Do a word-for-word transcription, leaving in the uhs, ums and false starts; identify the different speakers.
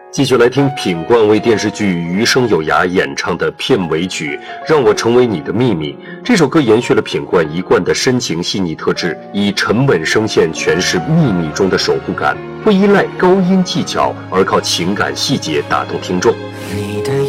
Speaker 1: 继续来听品冠为电视剧《余生有涯》演唱的片尾曲《让我成为你的秘密》。这首歌延续了品冠一贯的深情细腻特质，以沉稳声线诠释秘密中的守护感，不依赖高音技巧，而靠情感细节打动听众。
Speaker 2: 你的